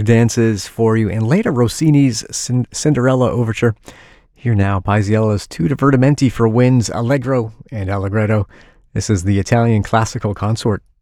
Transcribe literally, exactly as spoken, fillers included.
dances for you, and later Rossini's Cin- Cinderella Overture. Here now, Paisiello's two divertimenti for winds, Allegro and Allegretto. This is the Italian classical consort.